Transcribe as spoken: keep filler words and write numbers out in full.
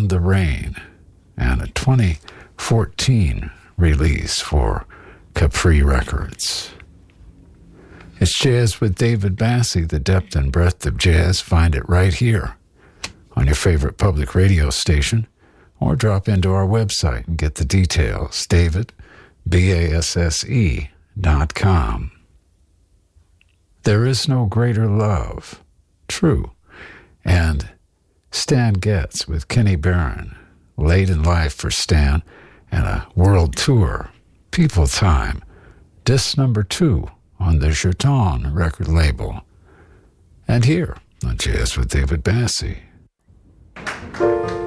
the Rain, and a twenty fourteen release for Capri Records. It's Jazz with David Bassie, the depth and breadth of jazz. Find it right here on your favorite public radio station, or drop into our website and get the details, david, B A S S E dot com. There is no greater love, true, and Stan Getz with Kenny Barron, late in life for Stan, and a world tour, People Time, disc number two on the Jerton record label. And here on Jazz with David Bassie.